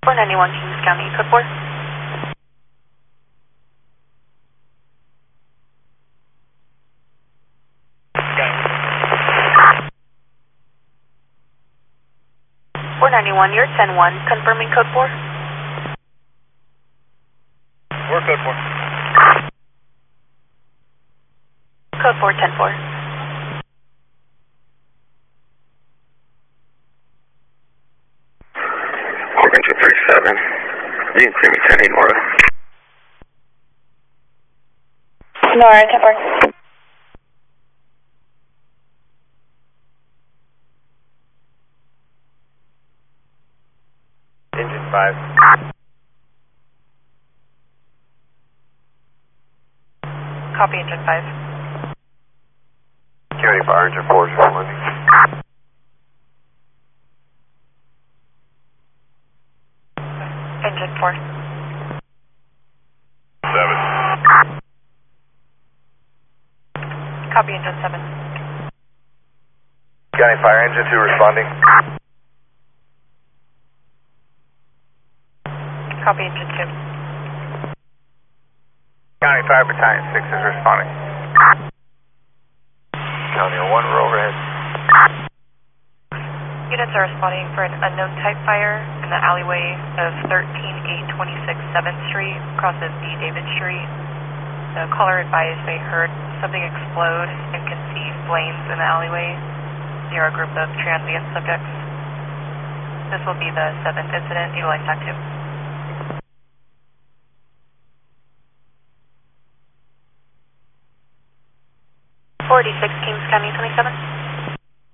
491 Kings County, code 4. Okay. 491, you're 10-1, confirming code 4. We're code 4. Code 4, 10-4. Morgan 237. You can see me 10 Nora. Nora, 10-4. Engine 5. Copy engine 5. County Fire Engine 4 is responding. Engine 4. 7. Copy engine 7. County Fire Engine 2 responding. Copy engine 2. County Fire Battalion 6 is responding. County 1, we're overhead. Units are responding for an unknown type fire in the alleyway of 13826 7th Street, crosses D. David Street. The caller advised they heard something explode and can see flames in the alleyway near a group of transient subjects. This will be the 7th incident, utilize TAC 2. Forty-six King